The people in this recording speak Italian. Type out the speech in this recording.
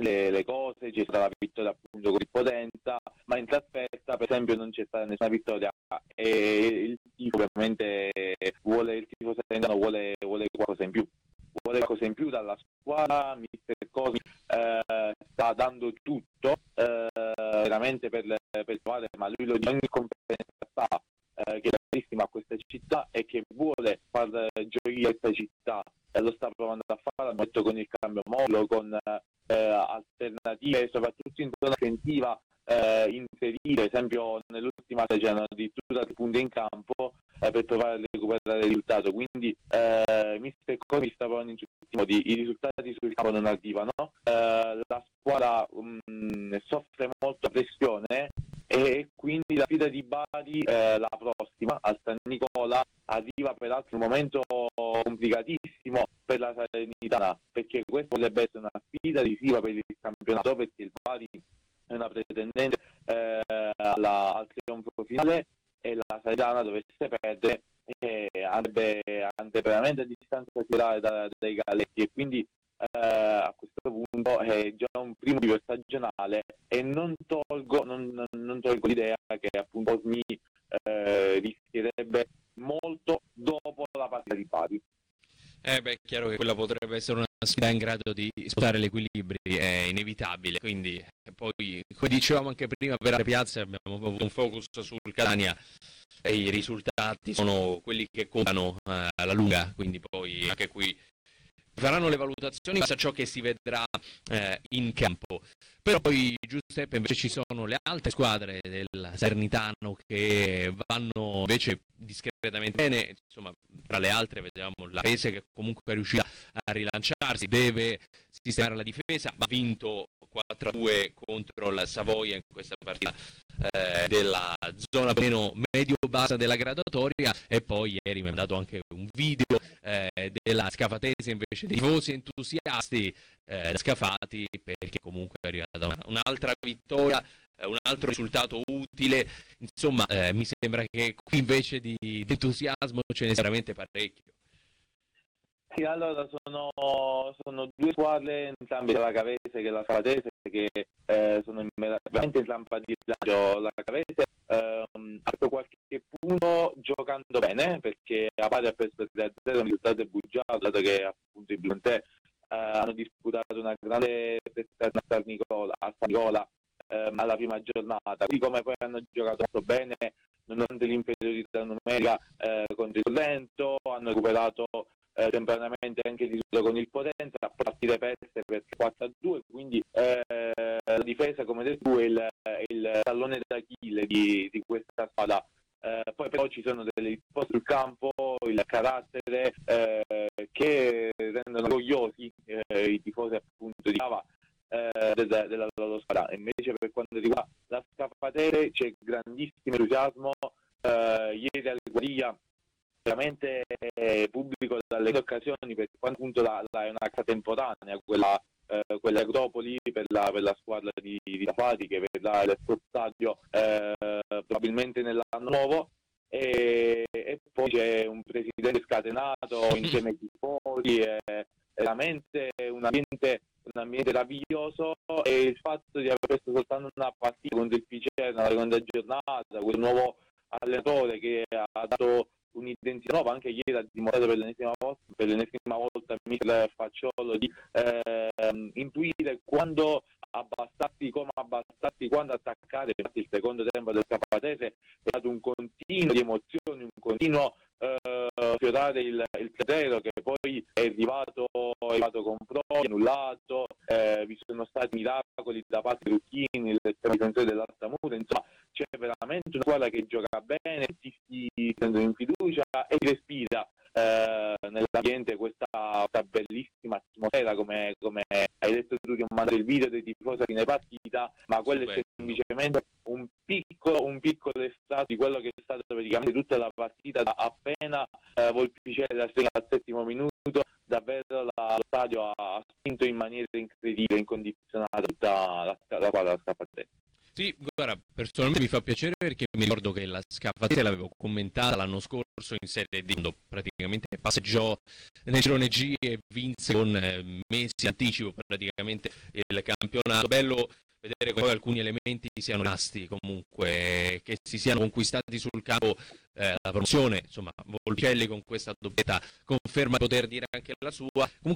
le cose, c'è stata la vittoria appunto con il Potenza, ma in trasferta per esempio non c'è stata nessuna vittoria e il tifo ovviamente il tifo salernitano vuole qualcosa in più. Vuole qualcosa in più dalla squadra. Mister Cosi sta dando tutto veramente per trovare, ma lui lo dice ogni competenza sa che è bravissima a questa città e che vuole far gioire questa città, lo sta provando a fare, ha detto con il cambio modulo, con alternative soprattutto in zona offensiva, inserire, ad esempio nell'ultima c'erano addirittura 3 punti in campo per provare a recuperare il risultato, quindi mister Cosi sta provando in tutti i modi, i risultati sul campo non arrivano, la squadra soffre molto pressione e quindi la sfida di Bari la prossima al San Nicola arriva peraltro in un momento complicatissimo per la Salernitana, perché questa potrebbe essere una sfida decisiva per il campionato, perché il Bari è una pretendente al trionfo finale e la Salernitana dovesse perdere andrebbe veramente a distanza dai Galletti, e quindi a questo punto è già un primo video stagionale e non tolgo l'idea che appunto Osmi rischierebbe molto dopo la partita di Bari. È chiaro che quella potrebbe essere una sfida in grado di spostare gli equilibri, è inevitabile, quindi poi, come dicevamo anche prima, per le piazze abbiamo avuto un focus sul Catania e i risultati sono quelli che contano alla lunga, quindi poi anche qui faranno le valutazioni in base a ciò che si vedrà in campo. Però poi, Giuseppe, invece ci sono le altre squadre del Salernitano che vanno invece discretamente bene, insomma, tra le altre vediamo la Pese che comunque è riuscita a rilanciarsi, deve sistemare la difesa, ha vinto 4-2 contro il Savoia in questa partita della zona meno medio-bassa della gradatoria, e poi ieri mi ha dato anche un video della Scafatese invece dei tifosi entusiasti Scafati, perché comunque è arrivata un'altra vittoria, un altro risultato utile, insomma mi sembra che qui invece di entusiasmo ce ne sia veramente parecchio. Sì, allora sono 2 squadre, entrambe la Cavese che la Salatese, che sono veramente entrambe di viaggio. La Cavese ha fatto qualche punto giocando bene, perché a Bari ha preso 3-0, un risultato bugiato, dato che appunto i Bluntè hanno disputato una grande prestazione a San Nicola alla prima giornata, così come poi hanno giocato molto bene nonostante l'inferiorità numerica contro il Lento, hanno recuperato tempranamente anche il risultato con il Potenza, a partire perse per 4-2, quindi la difesa, come detto tu, è il tallone d'Achille di questa squadra. Poi però ci sono delle risposte sul campo, il carattere che rendono orgogliosi i tifosi appunto di Cava della loro squadra. Invece per quanto riguarda la Scafatese c'è grandissimo entusiasmo, ieri al Guariglia veramente pubblico dalle occasioni, per quanto appunto è una casa temporanea quella Agropoli per la squadra di Safati, che vedrà il suo stadio probabilmente nell'anno nuovo, e poi c'è un presidente scatenato insieme ai tifosi, è veramente un ambiente meraviglioso, e il fatto di aver preso soltanto una partita contro il Picerno nella seconda giornata, quel nuovo allenatore che ha dato un'identità nuova, anche ieri ha dimostrato per l'ennesima volta mister Facciolo di intuire quando abbassarsi, come abbassarsi, quando attaccare. Infatti il secondo tempo del Scafatese è stato un continuo di emozioni, un continuo fiorare il 3-0, che poi è arrivato con prove, annullato, vi sono stati miracoli da parte di Rucchini, l'estremo difensore dell'Altamura, insomma c'è veramente una squadra che gioca bene, si sentono in fiducia e si respira nell'ambiente questa bellissima atmosfera, come hai detto tu, che ho mandato il video dei tifosi fine partita, ma quello è semplicemente un piccolo estratto di quello che è stato praticamente tutta la partita, da appena Volpicelli la segna al 7° minuto. Davvero lo stadio ha spinto in maniera incredibile, incondizionata tutta la squadra Scafatese. Sì, guarda, Personalmente mi fa piacere perché mi ricordo che la Scaffatese l'avevo commentata l'anno scorso in Serie D, quando praticamente passeggiò nel girone G e vinse con mesi di anticipo praticamente il campionato. Bello vedere come alcuni elementi siano rimasti comunque, che si siano conquistati sul campo, la promozione, insomma, Volpicelli con questa doppietta conferma di poter dire anche la sua. Comunque